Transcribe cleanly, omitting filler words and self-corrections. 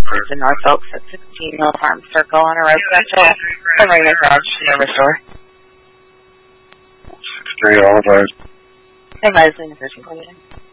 to North Oaks at 16 Mill Farm Circle on a residential marina garage service store. 63 Olive Rise. Hey, Leslie, in the 13th.